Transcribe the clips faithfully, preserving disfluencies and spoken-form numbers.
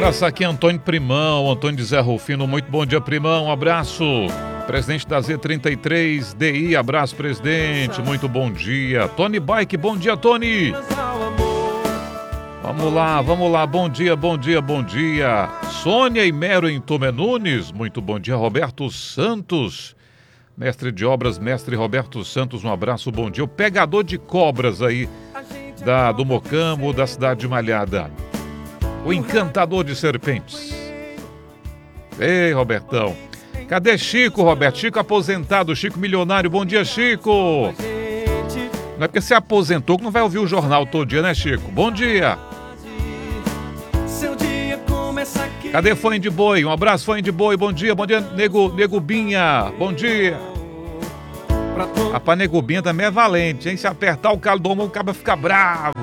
abraço aqui Antônio Primão, Antônio de Zé Rufino, muito bom dia, Primão, um abraço. Presidente da Z trinta e três D I, abraço, presidente, muito bom dia. Tony Bike, bom dia, Tony. Vamos lá, vamos lá, bom dia, bom dia, bom dia. Sônia e Mero em Tomé Nunes, muito bom dia. Roberto Santos, mestre de obras, mestre Roberto Santos, um abraço, bom dia. O pegador de cobras aí da, do Mocambo, da cidade de Malhada. O encantador de serpentes. Ei, Robertão. Cadê Chico, Roberto? Chico aposentado, Chico milionário. Bom dia, Chico. Não é porque você aposentou que não vai ouvir o jornal todo dia, né, Chico? Bom dia. Cadê Fã de Boi? Um abraço, Fã de Boi. Bom dia, bom dia, Nego, Negubinha. Bom dia. Rapaz, Negubinha também é valente, hein? Se apertar o calo do mundo, o cara fica bravo.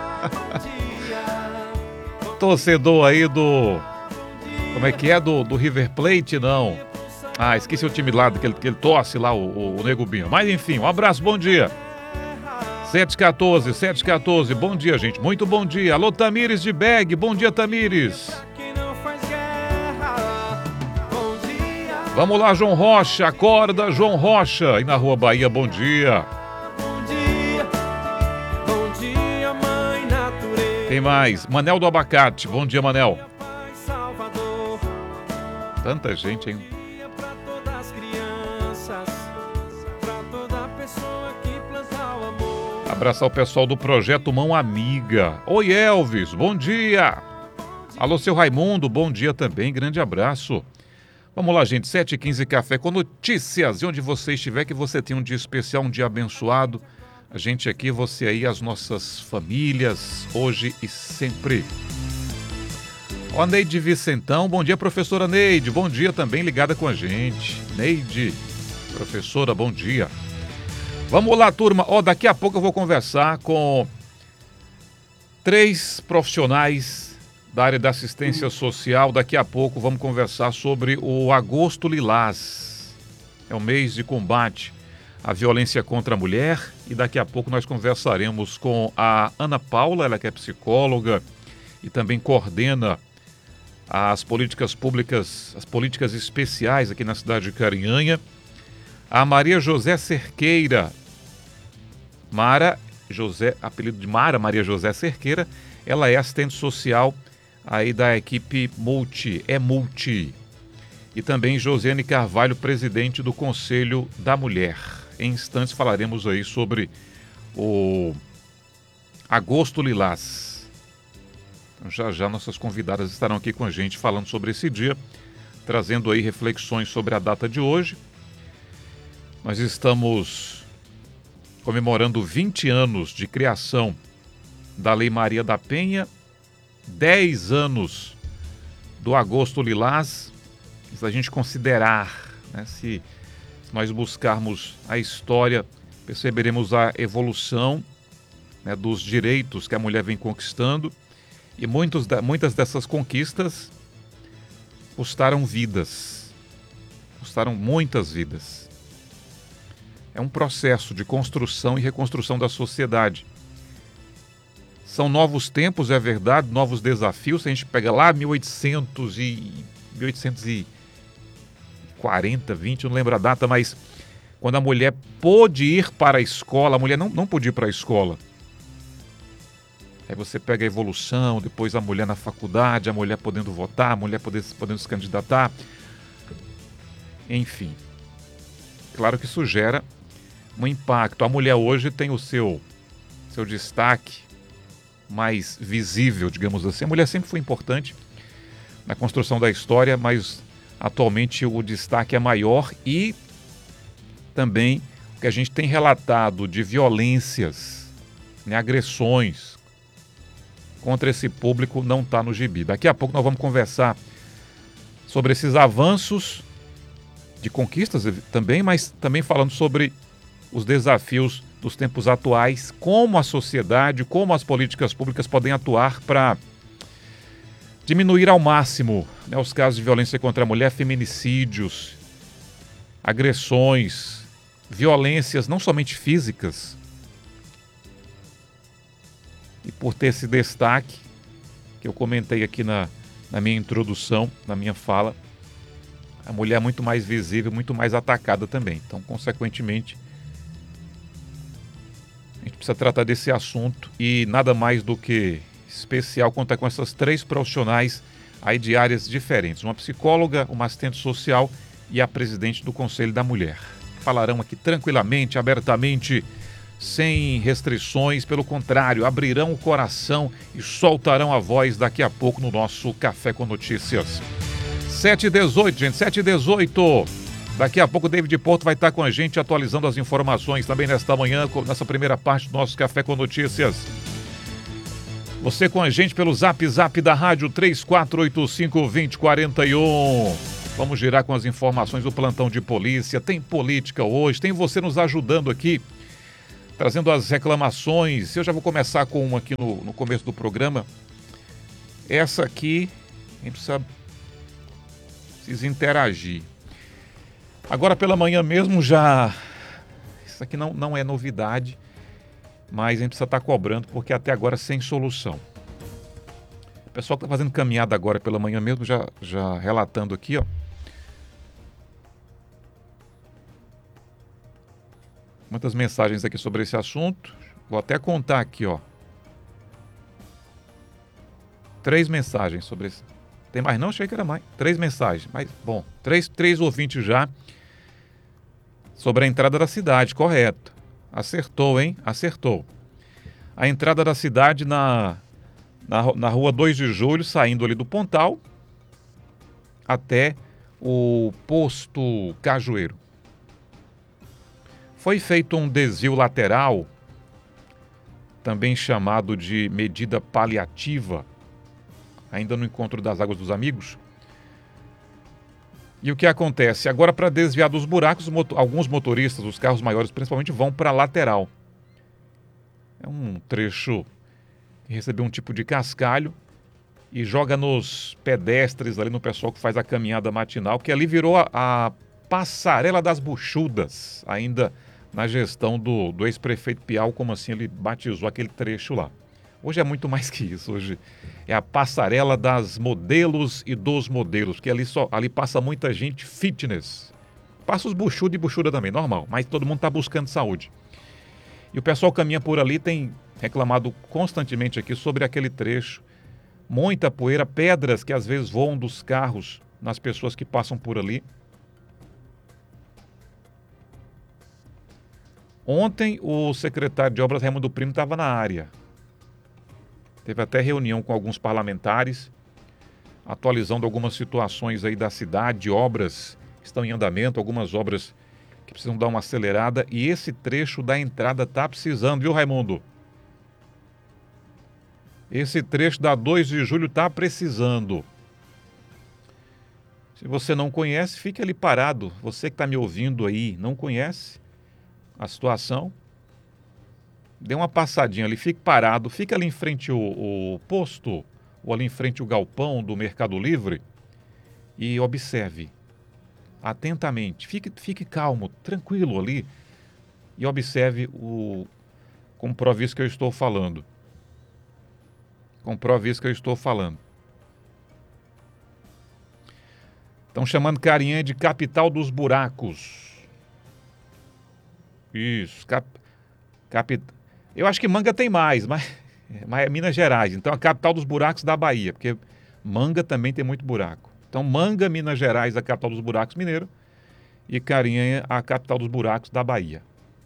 Torcedor aí do... Como é que é? Do, do River Plate, não. Ah, esqueci o time lá, que ele, que ele torce lá, o, o, o Negubinho. Mas enfim, um abraço, bom dia. sete e quatorze, sete e quatorze, bom dia, gente. Muito bom dia. Alô, Tamires de Beg, bom dia, Tamires. Vamos lá, João Rocha, acorda, João Rocha. E na Rua Bahia, bom dia. Quem mais? Manel do Abacate. Bom dia, Manel. Tanta gente, hein? Abraçar o pessoal do Projeto Mão Amiga. Oi, Elvis. Bom dia. Alô, seu Raimundo. Bom dia também. Grande abraço. Vamos lá, gente. sete e quinze, café com notícias. E onde você estiver, que você tenha um dia especial, um dia abençoado. A gente aqui, você aí, as nossas famílias, hoje e sempre. Ó, Neide Vicentão, bom dia, professora Neide, bom dia também, ligada com a gente. Neide, professora, bom dia. Vamos lá, turma, ó, daqui a pouco eu vou conversar com três profissionais da área da assistência social. Daqui a pouco vamos conversar sobre o Agosto Lilás. É o mês de combate a violência contra a mulher, e daqui a pouco nós conversaremos com a Ana Paula, ela que é psicóloga e também coordena as políticas públicas, as políticas especiais aqui na cidade de Carinhanha, a Maria José Cerqueira, Mara José, apelido de Mara Maria José Cerqueira, ela é assistente social aí da equipe Multi, é Multi, e também Josiane Carvalho, presidente do Conselho da Mulher. Em instantes falaremos aí sobre o Agosto Lilás. Então, já já nossas convidadas estarão aqui com a gente falando sobre esse dia, trazendo aí reflexões sobre a data de hoje. Nós estamos comemorando vinte anos de criação da Lei Maria da Penha, dez anos do Agosto Lilás. Se a gente considerar, né, se nós buscarmos a história, perceberemos a evolução, né, dos direitos que a mulher vem conquistando, e muitos, muitas dessas conquistas custaram vidas, custaram muitas vidas. É um processo de construção e reconstrução da sociedade. São novos tempos, é verdade, novos desafios. Se a gente pega lá mil e oitocentos e mil oitocentos e quarenta, vinte, não lembro a data, mas quando a mulher pôde ir para a escola, a mulher não, não podia ir para a escola. Aí você pega a evolução, depois a mulher na faculdade, a mulher podendo votar, a mulher podendo, podendo se candidatar. Enfim, claro que isso gera um impacto. A mulher hoje tem o seu, seu destaque mais visível, digamos assim. A mulher sempre foi importante na construção da história, mas atualmente o destaque é maior, e também o que a gente tem relatado de violências, né, agressões contra esse público não está no gibi. Daqui a pouco nós vamos conversar sobre esses avanços de conquistas também, mas também falando sobre os desafios dos tempos atuais, como a sociedade, como as políticas públicas podem atuar para diminuir ao máximo, né, os casos de violência contra a mulher, feminicídios, agressões, violências não somente físicas. E por ter esse destaque que eu comentei aqui na, na minha introdução, na minha fala, a mulher é muito mais visível, muito mais atacada também. Então, consequentemente, a gente precisa tratar desse assunto e nada mais do que especial contar com essas três profissionais aí de áreas diferentes. Uma psicóloga, uma assistente social e a presidente do Conselho da Mulher. Falarão aqui tranquilamente, abertamente, sem restrições, pelo contrário, abrirão o coração e soltarão a voz daqui a pouco no nosso Café com Notícias. sete e dezoito, gente, sete e dezoito. Daqui a pouco o David Porto vai estar com a gente atualizando as informações também nesta manhã, nessa primeira parte do nosso Café com Notícias. Você com a gente pelo Zap Zap da rádio três quatro oito cinco, dois zero quatro um. Vamos girar com as informações do plantão de polícia. Tem política hoje, tem você nos ajudando aqui, trazendo as reclamações. Eu já vou começar com uma aqui no, no começo do programa. Essa aqui, a gente precisa, precisa interagir. Agora pela manhã mesmo já... Isso aqui não, não é novidade, mas a gente precisa estar cobrando, porque até agora sem solução. O pessoal que está fazendo caminhada agora pela manhã mesmo, já, já relatando aqui, ó. Muitas mensagens aqui sobre esse assunto. Vou até contar aqui, ó. Três mensagens sobre esse. Tem mais não? Achei que era mais. Três mensagens. Mas, bom, três, três ouvintes já sobre a entrada da cidade, correto. Acertou, hein? Acertou. A entrada da cidade na, na, na rua dois de julho, saindo ali do Pontal até o posto Cajueiro. Foi feito um desvio lateral, também chamado de medida paliativa, ainda no encontro das Águas dos Amigos. E o que acontece? Agora, para desviar dos buracos, alguns motoristas, os carros maiores principalmente, vão para a lateral. É um trecho que recebeu um tipo de cascalho e joga nos pedestres, ali no pessoal que faz a caminhada matinal, que ali virou a, a passarela das buchudas, ainda na gestão do, do ex-prefeito Piau, como assim ele batizou aquele trecho lá. Hoje é muito mais que isso, hoje é a passarela das modelos e dos modelos, porque ali, só, ali passa muita gente fitness. Passa os buchudos e buchuda também, normal, mas todo mundo está buscando saúde. E o pessoal caminha por ali, tem reclamado constantemente aqui sobre aquele trecho. Muita poeira, pedras que às vezes voam dos carros nas pessoas que passam por ali. Ontem o secretário de Obras, Raimundo Primo, estava na área. Teve até reunião com alguns parlamentares, atualizando algumas situações aí da cidade, obras que estão em andamento, algumas obras que precisam dar uma acelerada, e esse trecho da entrada está precisando, viu, Raimundo? Esse trecho da dois de julho está precisando. Se você não conhece, fique ali parado. Você que está me ouvindo aí, não conhece a situação, dê uma passadinha ali, fique parado, fica ali em frente ao, ao posto, ou ali em frente ao galpão do Mercado Livre e observe atentamente, fique, fique calmo, tranquilo ali e observe o, comprove isso que eu estou falando. Comprove isso que eu estou falando. Estão chamando Carinha de capital dos buracos. Isso, cap, cap, eu acho que Manga tem mais, mas, mas é Minas Gerais. Então, a capital dos buracos da Bahia, porque Manga também tem muito buraco. Então, Manga, Minas Gerais, a capital dos buracos mineiro, e Carinha, a capital dos buracos da Bahia.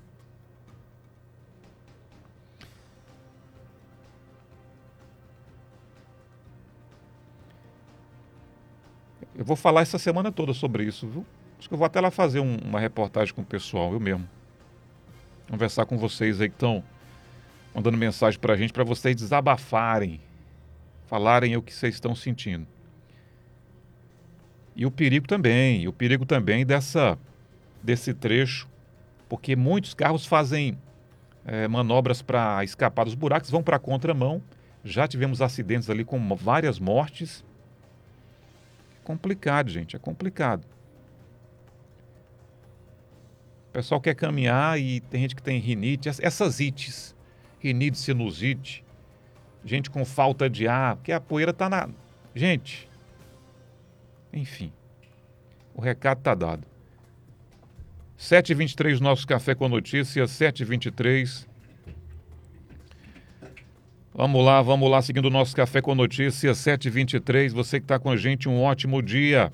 Eu vou falar essa semana toda sobre isso, viu? Acho que eu vou até lá fazer um, uma reportagem com o pessoal, eu mesmo. Conversar com vocês aí que estão mandando mensagem pra gente, para vocês desabafarem, falarem o que vocês estão sentindo. E o perigo também, o perigo também dessa, desse trecho, porque muitos carros fazem é, manobras para escapar dos buracos, vão para a contramão. Já tivemos acidentes ali com várias mortes. É complicado, gente, é complicado. O pessoal quer caminhar e tem gente que tem rinite, essas ites, rinite, sinusite, gente com falta de ar, porque a poeira está na... Gente, Enfim, o recado está dado. sete e vinte e três, nosso Café com Notícias, sete e vinte e três. Vamos lá, vamos lá, seguindo o nosso Café com Notícias, sete e vinte e três. Você que está com a gente, um ótimo dia.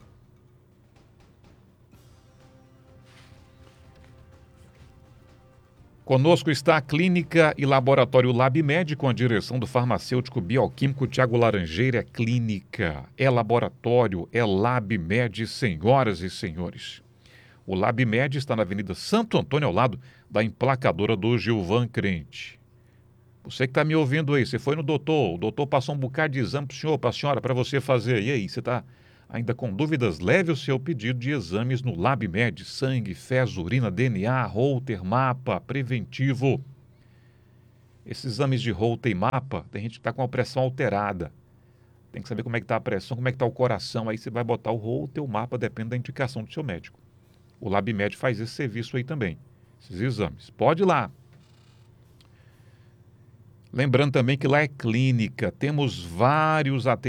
Conosco está a Clínica e Laboratório LabMed, com a direção do farmacêutico bioquímico Tiago Laranjeira. É clínica, é laboratório, é LabMed, senhoras e senhores. O LabMed está na Avenida Santo Antônio, ao lado da emplacadora do Gilvan Crente. Você que está me ouvindo aí, você foi no doutor, o doutor passou um bocado de exame para o senhor, para a senhora, para você fazer. E aí, você está ainda com dúvidas? Leve o seu pedido de exames no LabMed: sangue, fezes, urina, D N A, Holter, mapa, preventivo. Esses exames de Holter e mapa, tem gente que está com a pressão alterada. Tem que saber como é que está a pressão, como é que está o coração. Aí você vai botar o Holter ou o mapa, depende da indicação do seu médico. O LabMed faz esse serviço aí também, esses exames. Pode ir lá. Lembrando também que lá é clínica, temos vários atendimentos.